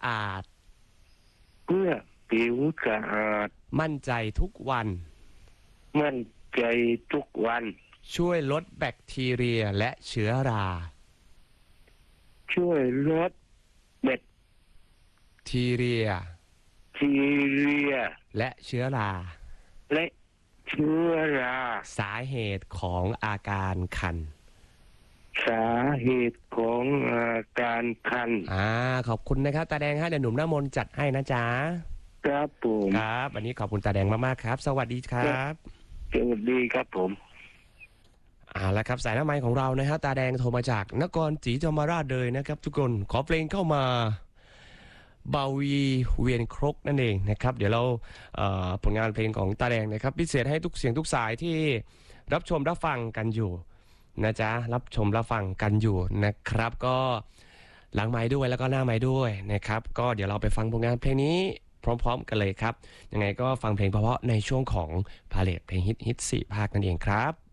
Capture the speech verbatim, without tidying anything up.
อาดเพื่อผิวสะอาดมั่นใจทุกวันมั่นใจทุกวันช่วยลดแบคทีเรียและเชื้อราช่วยลดแบคทีเรียทีเรียและเชื้อราและเชื้อราสาเหตุของอาการคันสาเหตุของอาการคันอ่าขอบคุณนะครับตาแดงฮะเดี๋ยวหนุ่มหน้ามนต์จัดให้นะจ๊ะครับผมครับวันนี้ขอบคุณตาแดงมากๆครับสวัสดีครับสวัสดีครับผมอ่าแล้วครับสายหน้าไมค์ของเรานะฮะตาแดงโทรมาจากนครศรีธรรมราชเลยนะครับทุกคนขอเพลงเข้ามาบาวีเวียนครกนั่นเองนะครับเดี๋ยวเราผลงานเพลงของตาแดงนะครับพิเศษให้ทุกเสียงทุกสายที่รับชมรับฟังกันอยู่นะจ๊ะรับชมรับฟังกันอยู่นะครับก็หลังไมค์ด้วยแล้วก็หน้าไมค์ด้วยนะครับก็เดี๋ยวเราไปฟังผลงานเพลงนี้พร้อมๆกันเลยครับยังไงก็ฟังเพลงเพราะๆในช่วงของพาเลทเพลงฮิตฮิตสี่ภาคนั่นเองครับ